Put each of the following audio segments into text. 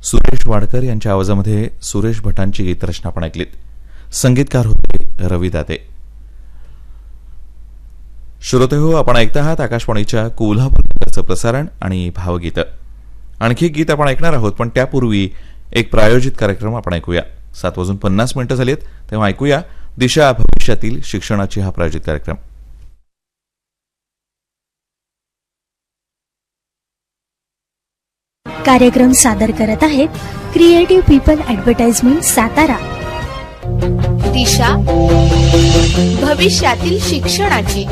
सुरेश वाडकर यांच्या आवाजामध्ये सुरेश भटांची गीतरचना आपण ऐकलीत. संगीतकार होते रवी दाते. श्रोतेहो, आपण ऐकत आहात आकाशवाणीच्या कोल्हापूर प्रसारण आणि भावगीतं. आणखी एक गीत आपण ऐकणार आहोत, पण त्यापूर्वी एक प्रायोजित कार्यक्रम आपण ऐकूया. 7:50 झालेत, तेव्हा ऐकूया दिशा भविष्यातील शिक्षणाची हा प्रायोजित कार्यक्रम. कार्यक्रम सादर करत आहेत क्रिएटिव्ह पीपल ऍडव्हर्टाइजमेंट सातारा. दिशा भविष्यातील शिक्षणाची.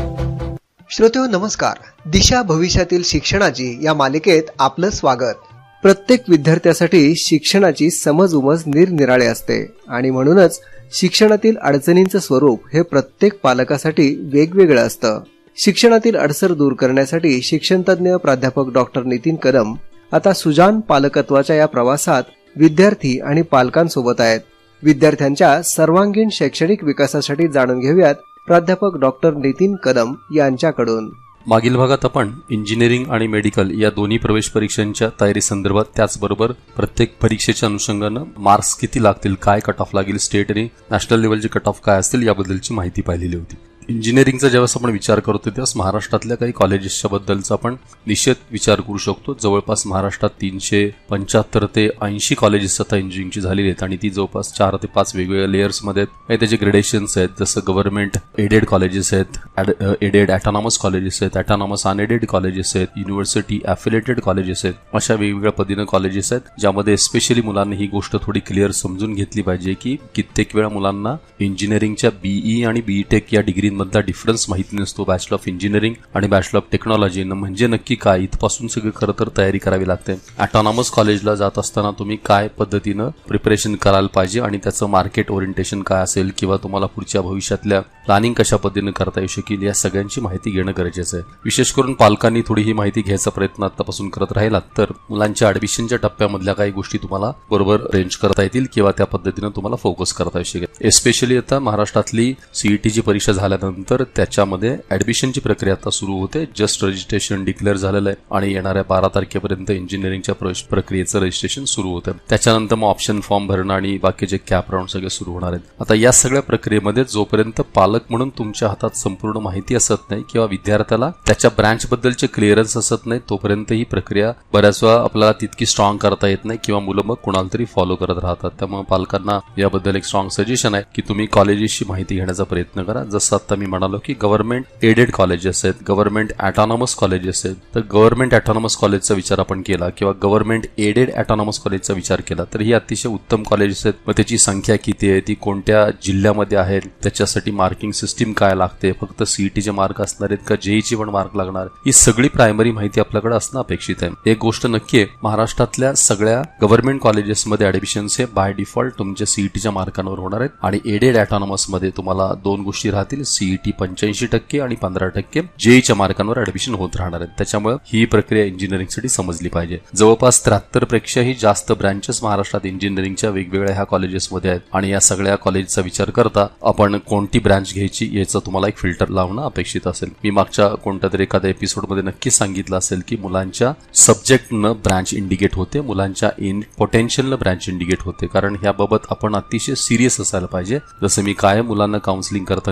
श्रोतेहो नमस्कार. दिशा भविष्यातील शिक्षणाची या मालिकेत आपलं स्वागत. प्रत्येक विद्यार्थ्यासाठी शिक्षणाची समज उमज निरनिराळी असते आणि म्हणूनच शिक्षणातील अडचणींचं स्वरूप हे प्रत्येक पालकासाठी वेगवेगळं असतं. शिक्षणातील अडसर दूर करण्यासाठी शिक्षणतज्ञ प्राध्यापक डॉक्टर नितीन कदम आता सुजान पालकत्वाच्या या प्रवासात विद्यार्थी आणि पालकांसोबत आहेत. विद्यार्थ्यांच्या सर्वांगीण शैक्षणिक विकासासाठी जाणून घेऊयात प्राध्यापक डॉक्टर नितीन कदम यांच्याकडून. मागील भागात आपण इंजिनिअरिंग आणि मेडिकल या दोन्ही प्रवेश परीक्षांच्या तयारी संदर्भात, त्याचबरोबर प्रत्येक परीक्षेच्या अनुषंगानं मार्क्स किती लागतील, काय कट ऑफ लागेल, स्टेट आणि नॅशनल लेवलचे कट ऑफ काय असतील याबद्दलची माहिती पाहिलेली होती. इंजिनिअरिंगचा ज्यावेळेस आपण विचार करतो त्यावेळेस महाराष्ट्रातल्या काही कॉलेजेसच्या बद्दलचा आपण निश्चित विचार करू शकतो. जवळपास महाराष्ट्रात 375 ते 80 कॉलेजेस आता इंजिनिअरिंगची झालेली आहेत आणि ती जवळपास 4 ते 5 वेगवेगळ्या लेयर्समध्ये आहेत. त्याचे ग्रेडेशन्स आहेत, जसं गव्हर्नमेंट एडेड कॉलेजेस आहेत, एडेड ऑटोनॉमस कॉलेजेस आहेत, ऑटोनॉमस अनएडेड कॉलेजेस आहेत, युनिव्हर्सिटी अफिलिएटेड कॉलेजेस आहेत. अशा वेगवेगळ्या पद्धतीनं कॉलेजेस आहेत, ज्यामध्ये स्पेशली मुलांनी ही गोष्ट थोडी क्लिअर समजून घेतली पाहिजे की कित्येक वेळा मुलांना इंजिनिअरिंगच्या बीई आणि बीटेक या डिग्री मधला डिफरन्स माहिती नसतो. बॅचलर ऑफ इंजिनिअरिंग आणि बॅचलर ऑफ टेक्नॉलॉजी म्हणजे नक्की काय, इथपासून सगळं खरं तर तयारी करावी लागते. ऑटोनॉमस कॉलेजला जात असताना तुम्ही काय पद्धतीनं प्रिपरेशन करायला पाहिजे आणि त्याचं मार्केट ओरिएंटेशन काय असेल किंवा तुम्हाला पुढच्या भविष्यातल्या प्लॅनिंग कशा पद्धतीनं करता येऊ शकेल या सगळ्यांची माहिती घेणं गरजेचं आहे. विशेष करून पालकांनी थोडी ही माहिती घ्यायचा प्रयत्न आतापासून करत राहिला तर मुलांच्या ऍडमिशनच्या टप्प्यामधल्या काही गोष्टी तुम्हाला बरोबर रेंज करता येतील किंवा त्या पद्धतीनं तुम्हाला फोकस करता येऊ शकेल. एस्पेशली आता महाराष्ट्रातली सीईटीची परीक्षा झाल्यानंतर त्याच्यामध्ये ऍडमिशनची प्रक्रिया आता सुरू होते. जस्ट रजिस्ट्रेशन डिक्लेअर झालेलं आहे आणि येणाऱ्या 12 तारखेपर्यंत इंजिनिअरिंगच्या प्रवेश प्रक्रियेचं रजिस्ट्रेशन सुरू होतं. त्याच्यानंतर मग ऑप्शन फॉर्म भरणं आणि बाकीचे कॅप राऊंड सगळे सुरू होणार आहेत. आता या सगळ्या प्रक्रियेमध्ये जोपर्यंत पालक म्हणून तुमच्या हातात संपूर्ण माहिती असत नाही किंवा विद्यार्थ्याला त्याच्या ब्रँच बद्दलचे क्लिअरन्स असत नाही तोपर्यंत ही प्रक्रिया बऱ्याच वेळा आपल्याला तितकी स्ट्रॉंग करता येत नाही किंवा मुलं मग कुणाला तरी फॉलो करत राहतात. त्यामुळे पालकांना याबद्दल एक स्ट्रॉंग सजेशन आहे की तुम्ही कॉलेजेसची माहिती घेण्याचा प्रयत्न करा. जसं आता मी म्हणालो की गव्हर्नमेंट एडेड कॉलेजेस आहेत, गव्हर्नमेंट ऑटोनॉमस कॉलेजेस आहेत, तर गव्हर्नमेंट ऑटोनॉमस कॉलेजचा विचार आपण केला किंवा गव्हर्नमेंट एडेड ऑटोनॉमस कॉलेजचा विचार केला तर ही अतिशय उत्तम कॉलेजेस आहेत. मग त्याची संख्या किती आहे, ती कोणत्या जिल्ह्यामध्ये आहे, त्याच्यासाठी मार्किंग सिस्टीम काय लागते, फक्त सीईटीचे मार्क असणार आहेत का जेईची पण मार्क लागणार, ही सगळी प्रायमरी माहिती आपल्याकडे असणं अपेक्षित आहे. एक गोष्ट नक्की आहे, महाराष्ट्रातल्या सगळ्या गव्हर्नमेंट कॉलेजेसमध्ये ऍडमिशन्स हे बाय डिफॉल्ट तुमच्या सीईटीच्या मार्कांवर होणार आहेत आणि एडेड ऑटोनॉमस मध्ये तुम्हाला दोन गोष्टी राहतील, सीईटी 85% आणि 15% जेईच्या मार्कांवर ऍडमिशन होत राहणार आहेत. त्याच्यामुळे ही प्रक्रिया इंजिनिअरिंगसाठी समजली पाहिजे. जवळपास 73 पेक्षाही जास्त ब्रँचेस महाराष्ट्रात इंजिनिअरिंगच्या वेगवेगळ्या ह्या कॉलेजेसमध्ये आहेत आणि या सगळ्या कॉलेजचा विचार करता आपण कोणती ब्रँच घ्यायची याचं तुम्हाला एक फिल्टर लावणं अपेक्षित असेल. मी मागच्या कोणत्या तरी एखाद्या एपिसोडमध्ये नक्की सांगितलं असेल की मुलांच्या सब्जेक्टनं ब्रँच इंडिकेट होते, मुलांच्या पोटेन्शियलनं ब्रँच इंडिकेट होते, कारण ह्याबाबत आपण अतिशय सिरियस असायला पाहिजे. जसं मी काय मुलांना काउन्सिलिंग करताना